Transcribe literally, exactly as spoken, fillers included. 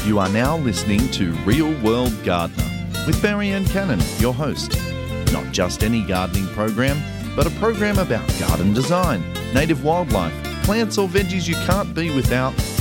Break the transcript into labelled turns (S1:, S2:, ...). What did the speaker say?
S1: You are now listening to Real World Gardener with Marianne Cannon, your host. Not just any gardening program, but a program about garden design, native wildlife, plants or veggies you can't be without,